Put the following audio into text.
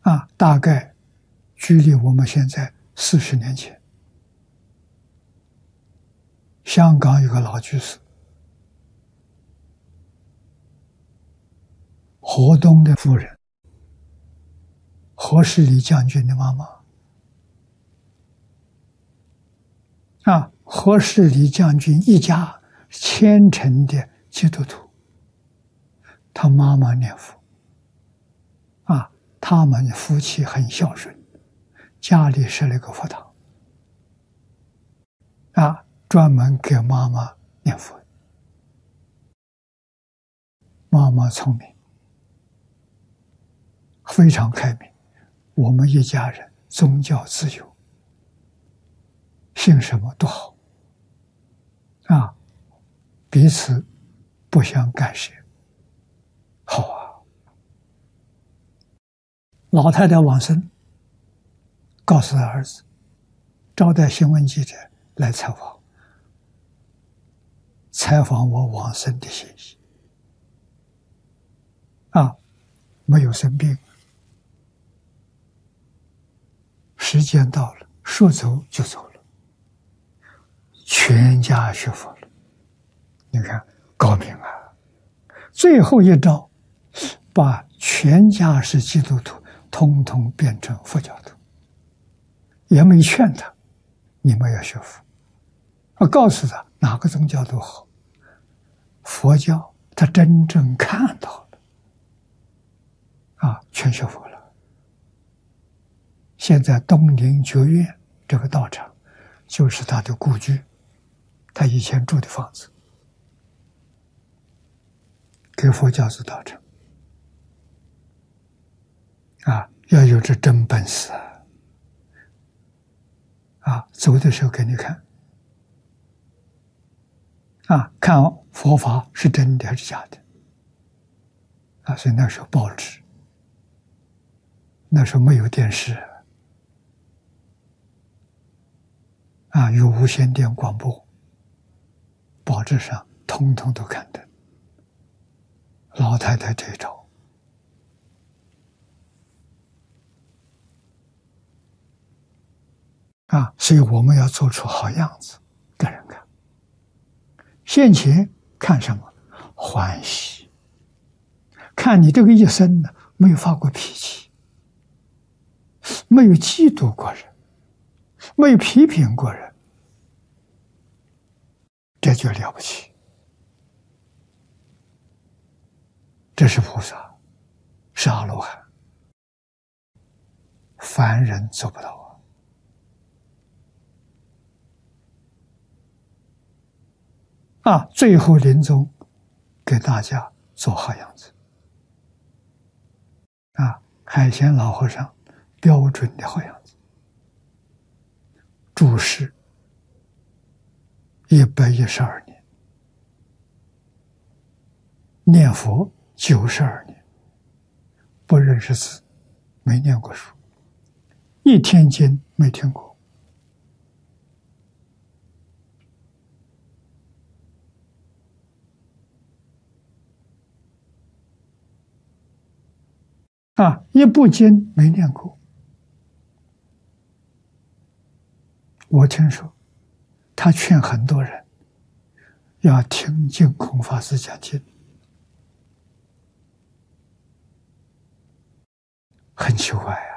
大概距离我们现在40年前，香港有个老居士，河东的夫人，何世礼将军的妈妈。何世礼将军一家虔诚的基督徒，他妈妈念佛，他们夫妻很孝顺，家里设了一个佛堂，专门给妈妈念佛。妈妈聪明，非常开明，我们一家人宗教自由，信什么都好，彼此不相干涉，好啊。老太太往生，告诉他儿子，招待新闻记者来采访我往生的信息。没有生病，时间到了，说走就走了，全家学佛了。你看高明啊！最后一招，把全家是基督徒统统变成佛教徒，也没劝他你们要学佛，告诉他哪个宗教都好，佛教他真正看到了，全学佛了。现在东林觉院这个道场就是他的故居，他以前住的房子，给佛教做道场。要有这真本事走的时候给你看，看佛法是真的还是假的，所以那时候报纸，那时候没有电视，有无线电广播，报纸上通通都看的。老太太这一招，所以我们要做出好样子给人看。现前看什么？欢喜，看你这个一生呢，没有发过脾气，没有嫉妒过人，没有批评过人，这就了不起。这是菩萨，是阿罗汉，凡人做不到最后临终给大家做好样子。海贤老和尚标准的好样子，住世112年，念佛92年，不认识字，没念过书，一天经没听过。一部经没念过。我听说他劝很多人要听净空法师讲经，很奇怪